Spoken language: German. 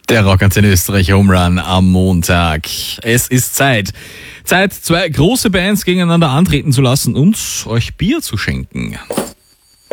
Der Rockantenne Österreich Home Run am Montag. Es ist Zeit, zwei große Bands gegeneinander antreten zu lassen und euch Bier zu schenken.